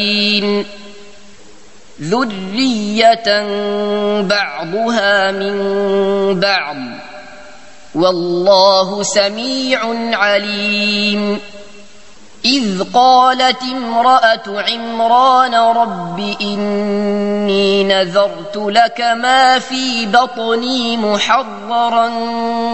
ذرية بعضها من بعض والله سميع عليم. إذ قالت امرأة عمران رب إني نذرت لك ما في بطني محررا